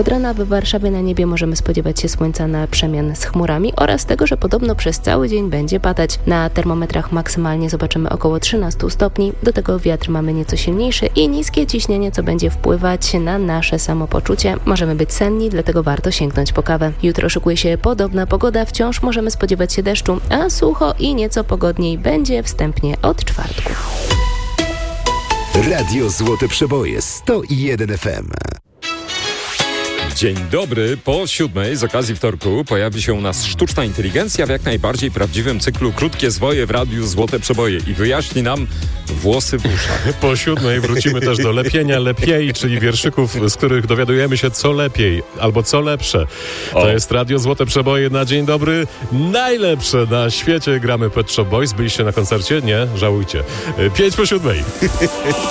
Od rana w Warszawie na niebie możemy spodziewać się słońca na przemian z chmurami oraz tego, że podobno przez cały dzień będzie padać. Na termometrach maksymalnie zobaczymy około 13 stopni. Do tego wiatr mamy nieco silniejszy i niskie ciśnienie, co będzie wpływać na nasze samopoczucie. Możemy być senni, dlatego warto sięgnąć po kawę. Jutro szykuje się podobna pogoda. Wciąż możemy spodziewać się deszczu, a sucho i nieco pogodniej będzie wstępnie od czwartku. Radio Złote Przeboje 101 FM. Dzień dobry. Po 7 z okazji wtorku pojawi się u nas sztuczna inteligencja w jak najbardziej prawdziwym cyklu Krótkie Zwoje w Radiu Złote Przeboje i wyjaśni nam włosy w uszach. Po 7 wrócimy też do lepienia lepiej, czyli wierszyków, z których dowiadujemy się co lepiej albo co lepsze. To jest Radio Złote Przeboje na dzień dobry. Najlepsze na świecie gramy Pet Shop Boys. Byliście na koncercie? Nie? Żałujcie. 5 po 7.